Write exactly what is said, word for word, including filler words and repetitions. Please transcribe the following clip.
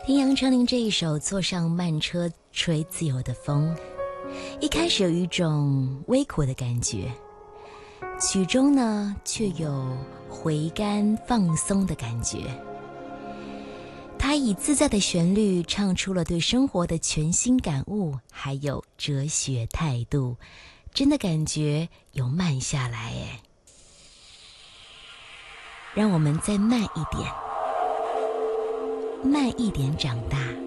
听杨丞琳这一首《坐上慢车吹自由的风》，一开始有一种微苦的感觉，曲中呢却有回甘放松的感觉。他以自在的旋律唱出了对生活的全新感悟，还有哲学态度，真的感觉有慢下来耶。让我们再慢一点，慢一点长大。